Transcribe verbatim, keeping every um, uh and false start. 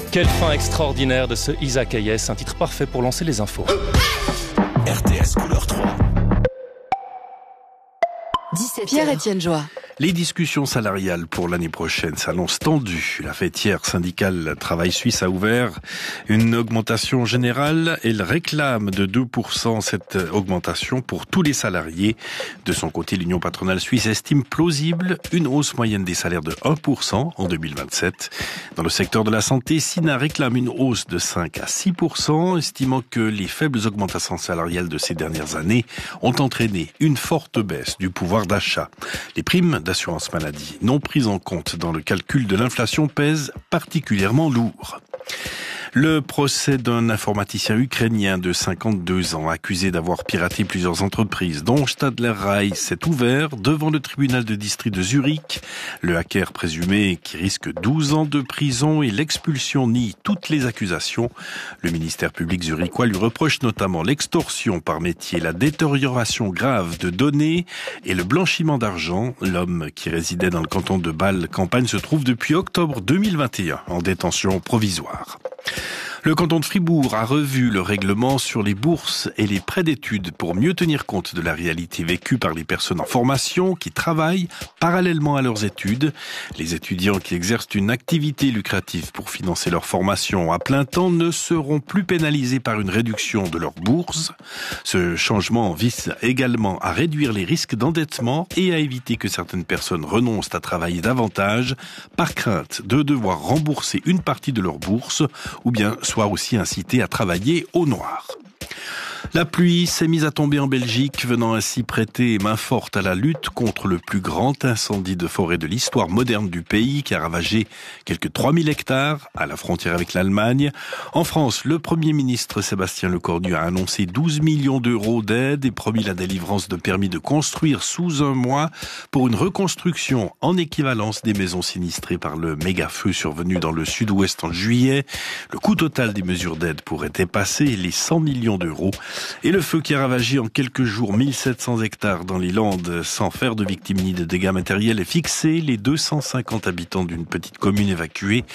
Quelle fin extraordinaire de ce Isaac Hayes, un titre parfait pour lancer les infos. R T S Couleur trois. Pierre-Étienne Joie. Les discussions salariales pour l'année prochaine s'annoncent tendues. La fêtière syndicale Travail Suisse a ouvert une augmentation générale. Elle réclame de deux pour cent cette augmentation pour tous les salariés. De son côté, l'Union patronale suisse estime plausible une hausse moyenne des salaires de un pour cent en deux mille vingt-sept. Dans le secteur de la santé, Sina réclame une hausse de cinq à six pour cent, estimant que les faibles augmentations salariales de ces dernières années ont entraîné une forte baisse du pouvoir d'achat. Les primes d'assurance maladie non prises en compte dans le calcul de l'inflation pèsent particulièrement lourd. Le procès d'un informaticien ukrainien de cinquante-deux ans accusé d'avoir piraté plusieurs entreprises, dont Stadler Rail, s'est ouvert devant le tribunal de district de Zurich. Le hacker présumé, qui risque douze ans de prison et l'expulsion, nie toutes les accusations. Le ministère public zurichois lui reproche notamment l'extorsion par métier, la détérioration grave de données et le blanchiment d'argent. L'homme, qui résidait dans le canton de Bâle-Campagne, se trouve depuis octobre deux mille vingt et un en détention provisoire. Le canton de Fribourg a revu le règlement sur les bourses et les prêts d'études pour mieux tenir compte de la réalité vécue par les personnes en formation qui travaillent parallèlement à leurs études. Les étudiants qui exercent une activité lucrative pour financer leur formation à plein temps ne seront plus pénalisés par une réduction de leur bourse. Ce changement vise également à réduire les risques d'endettement et à éviter que certaines personnes renoncent à travailler davantage par crainte de devoir rembourser une partie de leur bourse ou bien soit aussi incité à travailler au noir. La pluie s'est mise à tomber en Belgique, venant ainsi prêter main forte à la lutte contre le plus grand incendie de forêt de l'histoire moderne du pays, qui a ravagé quelques trois mille hectares à la frontière avec l'Allemagne. En France, le Premier ministre Sébastien Lecornu a annoncé douze millions d'euros d'aide et promis la délivrance de permis de construire sous un mois pour une reconstruction en équivalence des maisons sinistrées par le méga-feu survenu dans le sud-ouest en juillet. Le coût total des mesures d'aide pourrait dépasser les cent millions d'euros. Et le feu qui a ravagé en quelques jours mille sept cents hectares dans les Landes sans faire de victimes ni de dégâts matériels est fixé. Les deux cent cinquante habitants d'une petite commune évacuée